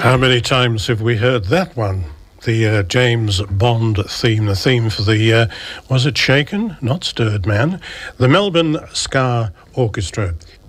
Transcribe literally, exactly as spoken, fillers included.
How many times have we heard that one? The uh, James Bond theme, the theme for the, uh, was it Shaken? Not Stirred Man? The Melbourne Ska Orchestra.